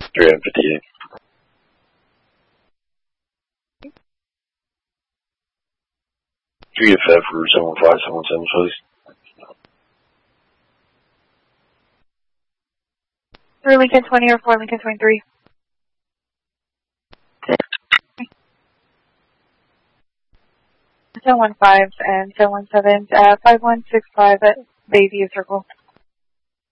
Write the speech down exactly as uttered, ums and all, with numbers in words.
three hundred fifty-eight. three F F for seven one five, seven one seven, please. three Lincoln twenty or four Lincoln twenty-three. seven one five and seven one seven, uh, five one six five at Bayview Circle.